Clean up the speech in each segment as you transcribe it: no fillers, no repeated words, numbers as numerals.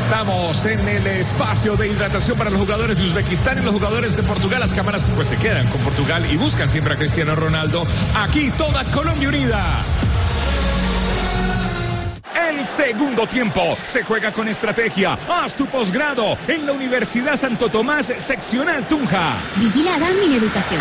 Estamos en el espacio de hidratación para los jugadores de Uzbekistán y los jugadores de Portugal. Las cámaras pues se quedan con Portugal y buscan siempre a Cristiano Ronaldo. Aquí toda Colombia unida. El segundo tiempo se juega con estrategia. Haz tu posgrado en la Universidad Santo Tomás, seccional Tunja. Vigilada Mineducación.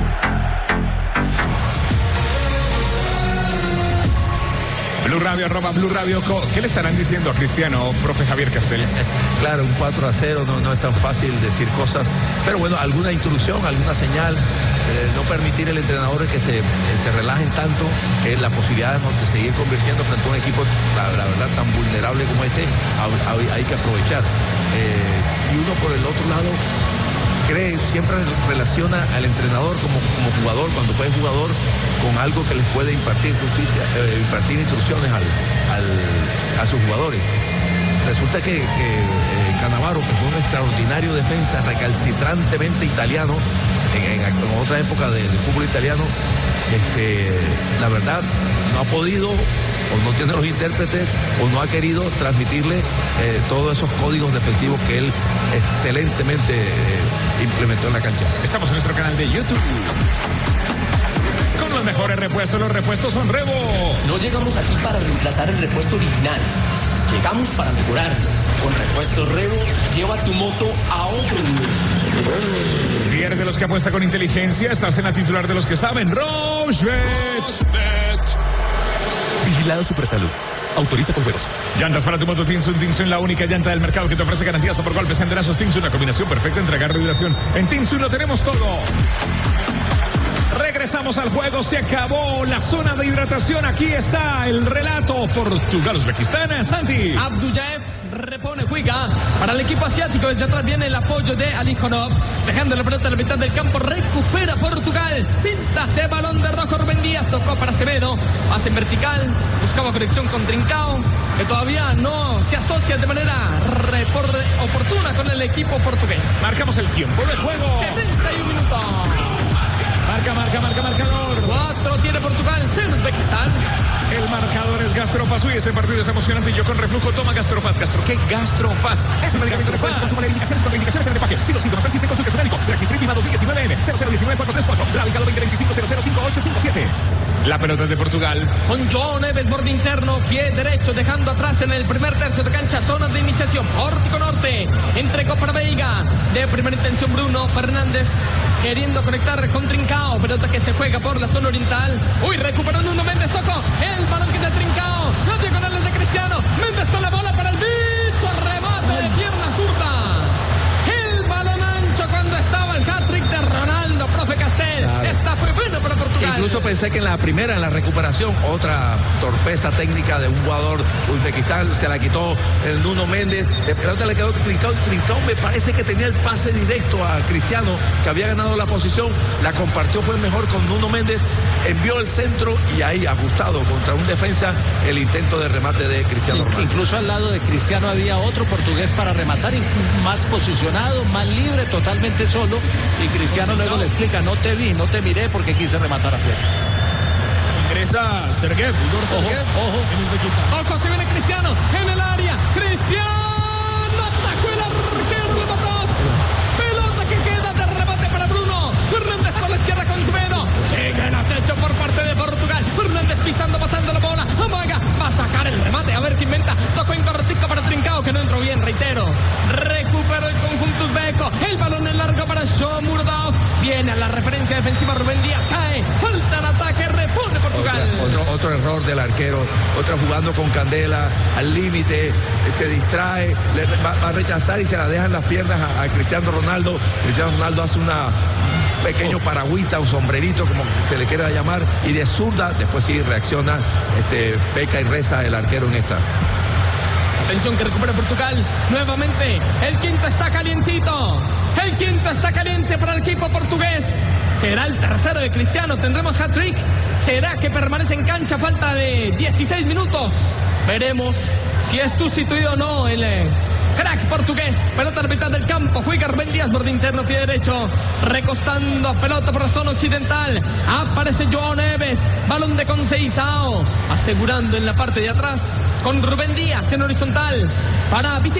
Blue Radio, @Blue Radio. ¿Qué le estarán diciendo a Cristiano, profe Javier Castel? Claro, un 4-0 no es tan fácil decir cosas, pero bueno, alguna instrucción, alguna señal, no permitir al entrenador que se relajen tanto, que la posibilidad de seguir convirtiendo frente a un equipo, la verdad, tan vulnerable como este, hay que aprovechar. Y uno por el otro lado siempre relaciona al entrenador como jugador, cuando fue jugador, con algo que les puede impartir justicia, impartir instrucciones a sus jugadores. Resulta que Cannavaro, que fue un extraordinario defensa, recalcitrantemente italiano, en otra época del fútbol italiano, la verdad no ha podido, o no tiene los intérpretes, o no ha querido transmitirle todos esos códigos defensivos que él excelentemente implementó en la cancha. Estamos en nuestro canal de YouTube con los mejores repuestos. Los repuestos son Revo. No llegamos aquí para reemplazar el repuesto original, llegamos para mejorarlo. Con repuestos Revo, lleva tu moto a otro nivel. Si eres de los que apuesta con inteligencia, estás en la titular de los que saben. Rochebet. Vigilado Supersalud. Autoriza con juegos. Llantas para tu moto Tinsun. Tinsun, la única llanta del mercado que te ofrece garantías por golpes, candelazos. Tinsun, la combinación perfecta entre agarre y duración. En Tinsun lo tenemos todo. Regresamos al juego, se acabó la zona de hidratación. Aquí está el relato. Portugal-Uzbekistán, Santi. Abdullaev repone, juega para el equipo asiático. Desde atrás viene el apoyo de Alijonov, dejando la pelota en la mitad del campo. Recupera Portugal, pinta ese balón de rojo. Rubén Díaz tocó para Acevedo, pase en vertical, buscaba conexión con Trincao, que todavía no se asocia de manera oportuna con el equipo portugués. Marcamos el tiempo del juego. 71 minutos. Marcador. 4 tiene Portugal, 0 Uzbekistán. El marcador es Gastrofaz. Uy, este partido es emocionante. Y yo con reflujo, toma Gastrofaz. ¿Qué Gastrofaz? Es un medicamento que puede ser consumo de indicaciones con indicaciones en el empaque. Si los síntomas persisten, consulte a su médico. Registro INVIMA 2019N 0019-434. Radicado 2025-005857. La pelota es de Portugal. Con João Neves, borde interno, pie derecho, dejando atrás en el primer tercio de cancha, zona de iniciación, pórtico norte, entregó para Veiga, de primera intención Bruno Fernández, queriendo conectar con Trincao, pelota que se juega por la zona oriental. Uy, recuperó Nuno Méndez, ojo, el balón que de Trincao, los diagonales de Cristiano, Méndez con la bola para el bicho, remate de pierna zurda. El balón ancho cuando estaba el hat-trick de Ronaldo, profe Castel. Claro. Esta fue buena para Portugal. Incluso pensé que en la primera, en la recuperación, otra torpeza técnica de un jugador Uzbekistán, se la quitó el Nuno Méndez, la pelota le quedó Trincao. Trincao me parece que tenía el pase directo a Cristiano, que había ganado la posición, la compartió, fue mejor con Nuno Méndez, envió el centro y ahí ajustado contra un defensa el intento de remate de Cristiano Ronaldo. Incluso al lado de Cristiano había otro portugués para rematar, más posicionado, más libre, totalmente solo, y Cristiano luego le explica, no te vi, no te miré porque quise rematar a pie. Ingresa Sergev, Igor Sergev, ojo, en Uzbekistán. Ojo, se viene Cristiano en el área. Cristiano atacó el arquero de Matov. Pelota que queda de remate para Bruno Fernández por la izquierda con Acevedo. Sigue el acecho por parte de Portugal. Fernández pisando, pasando la bola. Amaga, va a sacar el remate. A ver qué inventa. Tocó en cortico para Trincao, que no entró bien, reitero. Recupera el conjunto uzbeco. El balón en largo para Shomurodov. Viene a la referencia defensiva Rubén Díaz. Cae. Falta en ataque. Repone Portugal. Otro error del arquero. Otra jugando con candela al límite. Se distrae. Va a rechazar y se la deja en las piernas a Cristiano Ronaldo. Cristiano Ronaldo hace un pequeño paragüita, un sombrerito, como se le quiera llamar, y de zurda, después sí reacciona, peca y reza el arquero en esta. Atención que recupera Portugal. Nuevamente, el quinto está calientito. El quinto está caliente para el equipo portugués. ¿Será el tercero de Cristiano? ¿Tendremos hat-trick? ¿Será que permanece en cancha? Falta de 16 minutos. Veremos si es sustituido o no el crack portugués. Pelota a la mitad del campo. Juega Rubén Díaz, borde interno, pie derecho. Recostando pelota por la zona occidental. Aparece João Neves. Balón de Conceição. Asegurando en la parte de atrás con Rubén Díaz en horizontal. Para